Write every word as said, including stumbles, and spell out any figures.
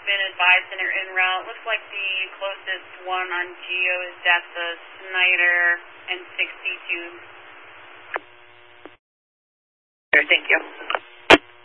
been advised and are en route. Looks like the closest one on Geo is at the Snyder and sixty-two. Okay, thank you.